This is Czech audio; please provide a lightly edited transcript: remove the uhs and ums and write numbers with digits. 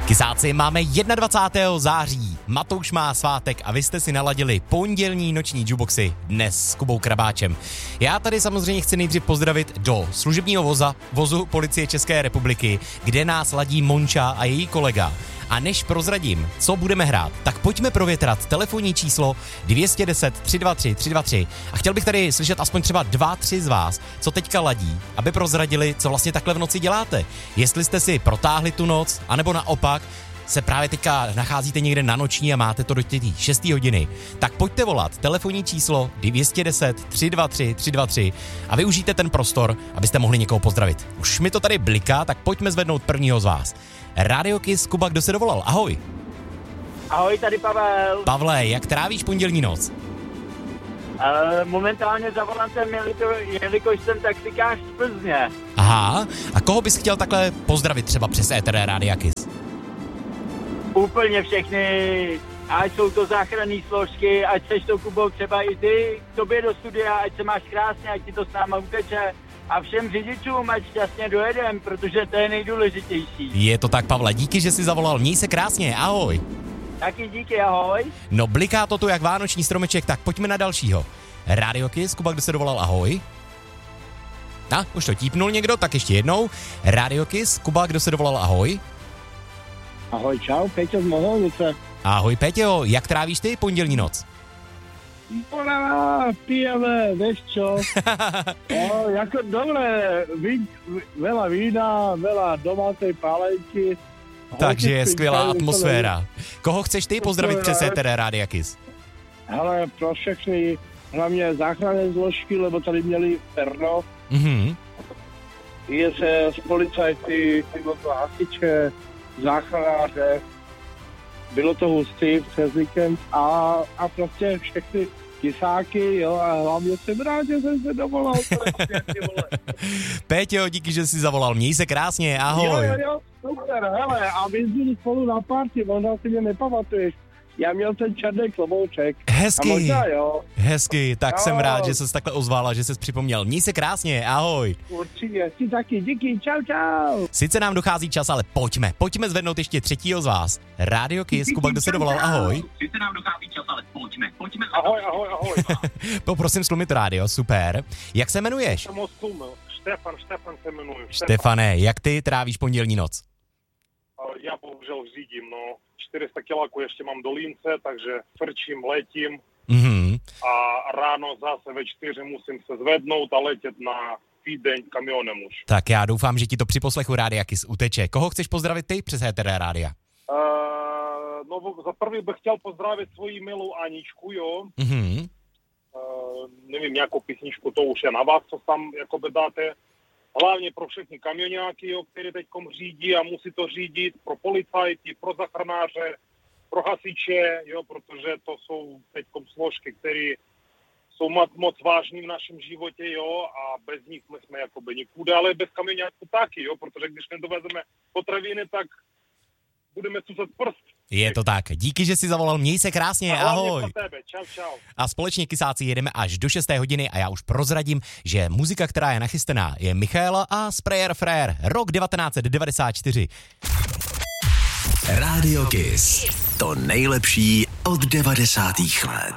Kysáci, máme 21. září, Matouš má svátek a vy jste si naladili pondělní noční jukeboxy dnes s Kubou Krabáčem. Já tady samozřejmě chci nejdřív pozdravit do služebního vozu Policie České republiky, kde nás ladí Monča a její kolega. A než prozradím, co budeme hrát, tak pojďme provětrat telefonní číslo 210 323 323 a chtěl bych tady slyšet aspoň třeba 2-3 z vás, co teďka ladí, aby prozradili, co vlastně takhle v noci děláte. Jestli jste si protáhli tu noc, anebo naopak se právě teďka nacházíte někde na noční a máte to do té 6. hodiny, tak pojďte volat telefonní číslo 210 323 323 a využijte ten prostor, abyste mohli někoho pozdravit. Už mi to tady bliká, tak pojďme zvednout prvního z vás. Radio Kiss, Kuba, kdo se dovolal? Ahoj. Ahoj, tady Pavel. Pavle, jak trávíš pondělní noc? Momentálně za volantem, jelikož jsem taxikář z Plzně. Aha, a koho bys chtěl takhle pozdravit třeba přes éter Radio Kiss? Úplně všechny, ať jsou to záchranné složky, ať seš to, Kubo, třeba i ty k tobě do studia, ať se máš krásně, ať ti to s náma uteče. A všem řidičům, ať šťastně dojedem, protože to je nejdůležitější. Je to tak, Pavle, díky, že jsi zavolal. Měj se krásně, ahoj. Taky díky, ahoj. No, bliká to tu jak vánoční stromeček, tak pojďme na dalšího. Radio Kiss, Kuba, kdo se dovolal? Ahoj. Už to típnul někdo, tak ještě jednou. Radio Kiss, Kuba, kdo se dovolal? Ahoj. Ahoj, čau, Peťo z Moholnice. Ahoj, Peťo, jak trávíš ty pondělní noc? Pijeme, vieš čo? Jako dobre, veľa vína, veľa domácej pálenky. Takže je skvělá atmosféra. Koho chceš ty pozdravit přes éter Rádia Kiss? Hele, pro všechny, hlavně záchranné zložky, lebo tady měli perno. Je se z policajty, bylo to hasiče, záchranáře. Bylo to hustý přes víkend a prostě všechny kysáky, jo, a hlavně jsem rád, že jsem se dovolal. Péťo, díky, že jsi zavolal. Měj se krásně, ahoj. Jo, super, hele, a my jsme spolu na party, možná si mě nepamatuješ. Já měl ten černý klobouček. Hezky, možná, jo. Hezky, tak jo. Jsem rád, že ses takhle ozvala, že ses připomněl. Měj se krásně, ahoj. Určitě, ti taky, díky, čau. Sice nám dochází čas, ale pojďme zvednout ještě třetího z vás. Radio Kiss, Kuba, kdo se dovolal, ahoj. Sice nám dochází čas, ale pojďme. Ahoj. Poprosím slumit rádio, super. Jak se jmenuješ? Štefan se jmenuji. Štefane, jak ty trávíš pondělní noc? Já bohužel řídím, 400 kiláků ještě mám do Línce, takže frčím, letím a ráno zase ve 4 musím se zvednout a letět na týdeň kamionem už. Tak já doufám, že ti to při poslechu Rádia Kiss uteče. Koho chceš pozdravit ty přes éter rádia? Za prvý bych chtěl pozdravit svoji milou Aničku, jo. Nevím, jakou písničku, to už je na vás, co tam jakoby dáte. Hlavně pro všechny kamionáky, jo, který teďkom řídí a musí to řídit pro policajty, pro zachranáře, pro hasiče, jo, protože to jsou teďkom složky, které jsou moc vážný v našem životě, jo, a bez nich my jsme jakoby nikude, ale bez kamionáků taky, jo, protože když nedovezeme potraviny, tak budeme cucat prst. Je to tak. Díky, že jsi zavolal. Měj se krásně, ahoj. Čau. A společně Kysáci jedeme až do 6. hodiny a já už prozradím, že muzika, která je nachystaná, je Michaela a Sprayer Frère, rok 1994. Radio Kiss. To nejlepší od 90. let.